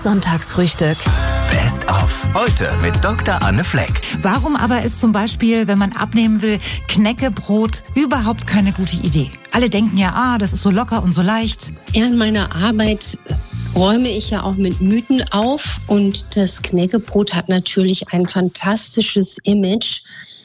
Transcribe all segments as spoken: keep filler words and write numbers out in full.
Das Sonntagsfrühstück. Best of. Heute mit Doktor Anne Fleck. Warum aber ist zum Beispiel, wenn man abnehmen will, Knäckebrot überhaupt keine gute Idee? Alle denken ja, ah, das ist so locker und so leicht. Ja, in meiner Arbeit räume ich ja auch mit Mythen auf und das Knäckebrot hat natürlich ein fantastisches Image.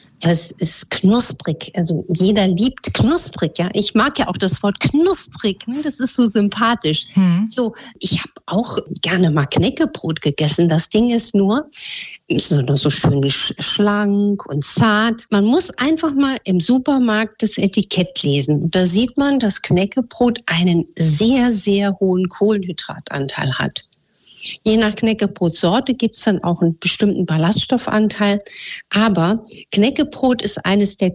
Es ist knusprig, also jeder liebt knusprig, ja. Ich mag ja auch das Wort knusprig, ne? Das ist so sympathisch. Hm. So, ich habe auch gerne mal Knäckebrot gegessen. Das Ding ist nur so, so schön schlank und zart. Man muss einfach mal im Supermarkt das Etikett lesen. Und da sieht man, dass Knäckebrot einen sehr, sehr hohen Kohlenhydratanteil hat. Je nach Knäckebrotsorte gibt es dann auch einen bestimmten Ballaststoffanteil. Aber Knäckebrot ist eines der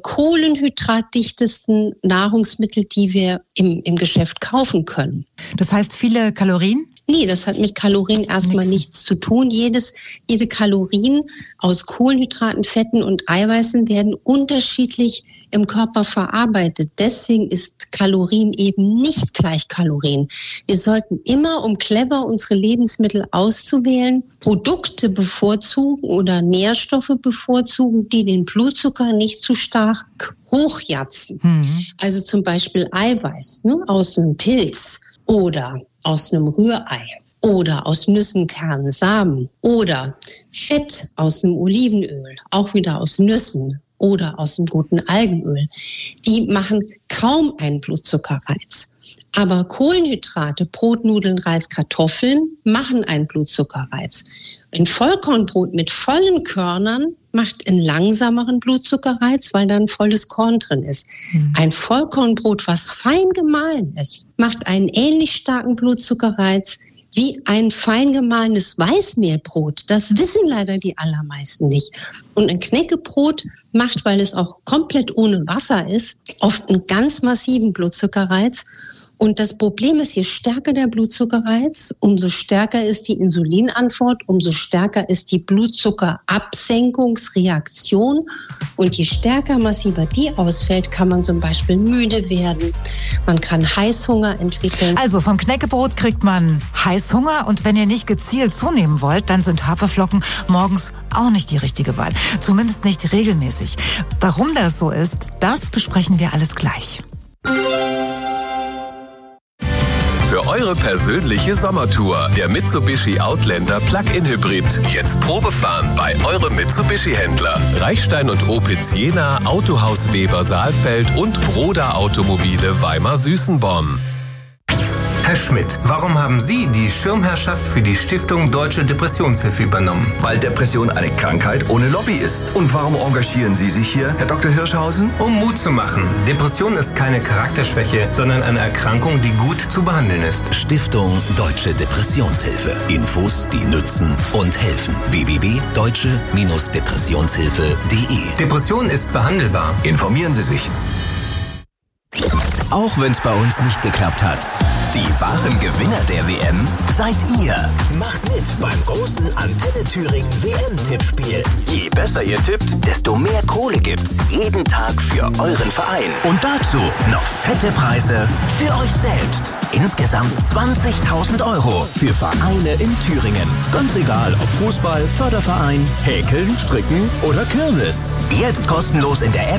kohlenhydratdichtesten Nahrungsmittel, die wir im, im Geschäft kaufen können. Das heißt, viele Kalorien? Nee, das hat mit Kalorien erstmal nichts. nichts zu tun. Jedes, jede Kalorien aus Kohlenhydraten, Fetten und Eiweißen werden unterschiedlich im Körper verarbeitet. Deswegen ist Kalorien eben nicht gleich Kalorien. Wir sollten immer, um clever unsere Lebensmittel auszuwählen, Produkte bevorzugen oder Nährstoffe bevorzugen, die den Blutzucker nicht zu stark hochjatzen. Mhm. Also zum Beispiel Eiweiß, ne, aus einem Pilz oder aus einem Rührei oder aus Nüssen, Kernen, Samen oder Fett aus einem Olivenöl, auch wieder aus Nüssen oder aus einem guten Algenöl. Die machen kaum einen Blutzuckerreiz. Aber Kohlenhydrate, Brot, Nudeln, Reis, Kartoffeln machen einen Blutzuckerreiz. Ein Vollkornbrot mit vollen Körnern macht einen langsameren Blutzuckerreiz, weil da ein volles Korn drin ist. Mhm. Ein Vollkornbrot, was fein gemahlen ist, macht einen ähnlich starken Blutzuckerreiz wie ein fein gemahlenes Weißmehlbrot. Das wissen leider die allermeisten nicht. Und ein Knäckebrot macht, weil es auch komplett ohne Wasser ist, oft einen ganz massiven Blutzuckerreiz. Und das Problem ist, je stärker der Blutzuckerreiz, umso stärker ist die Insulinantwort, umso stärker ist die Blutzuckerabsenkungsreaktion. Und je stärker, massiver die ausfällt, kann man zum Beispiel müde werden. Man kann Heißhunger entwickeln. Also vom Knäckebrot kriegt man Heißhunger. Und wenn ihr nicht gezielt zunehmen wollt, dann sind Haferflocken morgens auch nicht die richtige Wahl. Zumindest nicht regelmäßig. Warum das so ist, das besprechen wir alles gleich. Für eure persönliche Sommertour. Der Mitsubishi Outlander Plug-in Hybrid. Jetzt Probefahren bei eurem Mitsubishi-Händler. Reichstein und Opitz Jena, Autohaus Weber Saalfeld und Broda Automobile Weimar-Süßenborn. Herr Schmidt, warum haben Sie die Schirmherrschaft für die Stiftung Deutsche Depressionshilfe übernommen? Weil Depression eine Krankheit ohne Lobby ist. Und warum engagieren Sie sich hier, Herr Doktor Hirschhausen? Um Mut zu machen. Depression ist keine Charakterschwäche, sondern eine Erkrankung, die gut zu behandeln ist. Stiftung Deutsche Depressionshilfe. Infos, die nützen und helfen. w w w punkt deutsche Depressionshilfe punkt de Depression ist behandelbar. Informieren Sie sich. Auch wenn es bei uns nicht geklappt hat. Die wahren Gewinner der W M seid ihr. Macht mit beim großen Antenne Thüringen W M-Tippspiel. Je besser ihr tippt, desto mehr Kohle gibt's jeden Tag für euren Verein. Und dazu noch fette Preise für euch selbst. Insgesamt zwanzigtausend Euro für Vereine in Thüringen. Ganz egal, ob Fußball, Förderverein, Häkeln, Stricken oder Kirmes. Jetzt kostenlos in der App